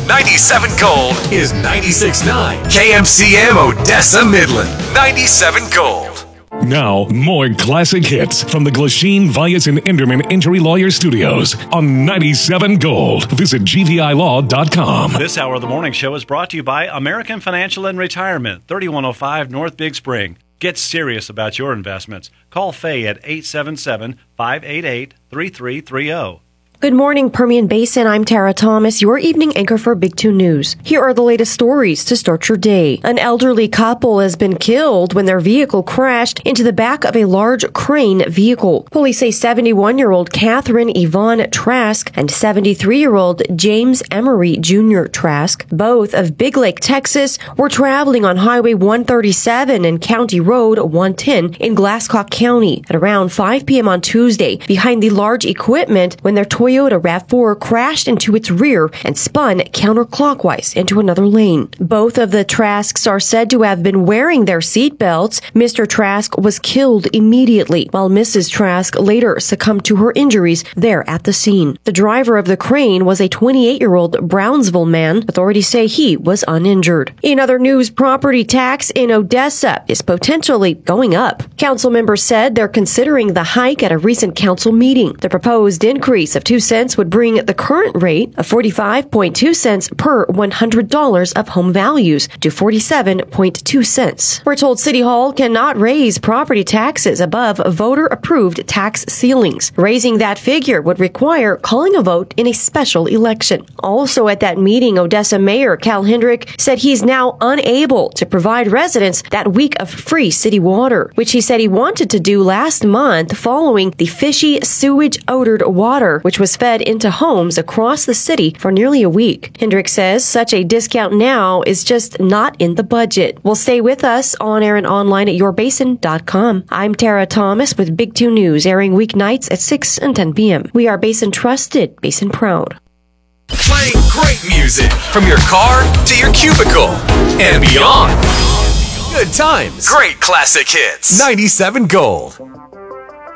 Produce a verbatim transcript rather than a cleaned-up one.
ninety-seven Gold is ninety-six point nine. K M C M Odessa Midland, ninety-seven Gold. Now, more classic hits from the Glasheen, Vyas, and Enderman Injury Lawyer Studios on ninety-seven Gold. Visit G V I law dot com. This hour of the morning show is brought to you by American Financial and Retirement, thirty-one oh five North Big Spring. Get serious about your investments. Call Faye at eight seven seven, five eight eight, three three three zero. Good morning, Permian Basin. I'm Tara Thomas, your evening anchor for Big Two News. Here are the latest stories to start your day. An elderly couple has been killed when their vehicle crashed into the back of a large crane vehicle. Police say seventy-one-year-old Catherine Yvonne Trask and seventy-three-year-old James Emery Junior Trask, both of Big Lake, Texas, were traveling on Highway one thirty-seven and County Road one ten in Glasscock County at around five p.m. on Tuesday behind the large equipment when their Toyota RAV four crashed into its rear and spun counterclockwise into another lane. Both of the Trasks are said to have been wearing their seat belts. Mister Trask was killed immediately, while Missus Trask later succumbed to her injuries there at the scene. The driver of the crane was a twenty-eight-year-old Brownsville man. Authorities say he was uninjured. In other news, property tax in Odessa is potentially going up. Council members said they're considering the hike at a recent council meeting. The proposed increase of two cents would bring the current rate of forty-five point two cents per one hundred dollars of home values to forty-seven point two cents. We're told City Hall cannot raise property taxes above voter-approved tax ceilings. Raising that figure would require calling a vote in a special election. Also at that meeting, Odessa Mayor Cal Hendrick said he's now unable to provide residents that week of free city water, which he said he wanted to do last month following the fishy sewage-odored water, which was fed into homes across the city for nearly a week. Hendrick says such a discount now is just not in the budget. Well, stay with us on air and online at your basin dot com. I'm Tara Thomas with Big Two News, airing weeknights at six and ten p.m. We are Basin trusted, Basin proud. Playing great music from your car to your cubicle and beyond. Good times. Great classic hits. ninety-seven Gold.